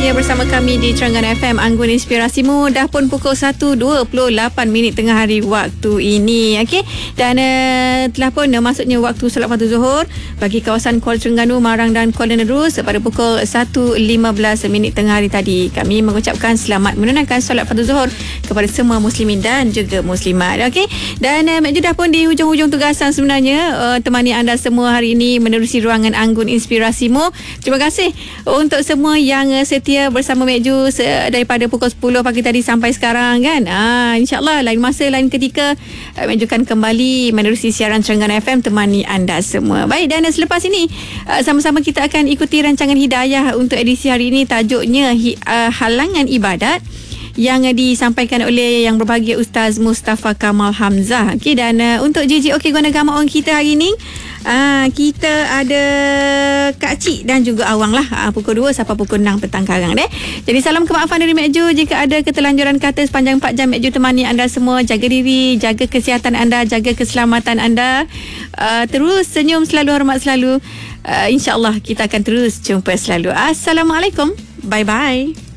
setia bersama kami di Terengganu FM Anggun Inspirasimu. Dah pun pukul 1.28 tengah hari waktu ini. Okey. Dan telah pun masuknya waktu solat fardu Zuhur bagi kawasan Kuala Terengganu, Marang dan Kuala Nerus pada pukul 1.15 tengah hari tadi. Kami mengucapkan selamat menunaikan solat fardu Zuhur kepada semua muslimin dan juga muslimat. Okey. Dan Mek Ju dah pun di hujung-hujung tugasan sebenarnya, temani anda semua hari ini menerusi ruangan Anggun Inspirasimu. Terima kasih untuk semua yang setia bersama Mek Ju daripada pukul 10 pagi tadi sampai sekarang kan. InsyaAllah lain masa lain ketika Mek Ju akan kembali menerusi siaran Terengganu FM temani anda semua. Baik, dan selepas ini sama-sama kita akan ikuti rancangan hidayah untuk edisi hari ini. Tajuknya halangan ibadat yang disampaikan oleh yang berbahagia Ustaz Mustafa Kamal Hamzah. Okey, dan untuk JJOK guna gamma orang kita hari ini, kita ada Kak Cik dan juga Awang lah, pukul 2 sampai pukul 6 petang karang deh. Jadi salam kemaafan dari Mek Ju jika ada ketelanjuran kata sepanjang 4 jam Mek Ju temani anda semua. Jaga diri, jaga kesihatan anda, jaga keselamatan anda. Terus senyum selalu, hormat selalu. InsyaAllah kita akan terus jumpa selalu. Assalamualaikum. Bye-bye.